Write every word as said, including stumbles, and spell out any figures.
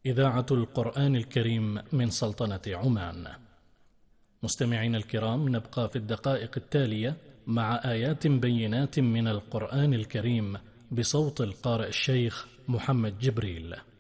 إذاعة القرآن الكريم من سلطنة عمان. مستمعين الكرام، نبقى في الدقائق التالية مع آيات بينات من القرآن الكريم بصوت القارئ الشيخ محمد جبريل.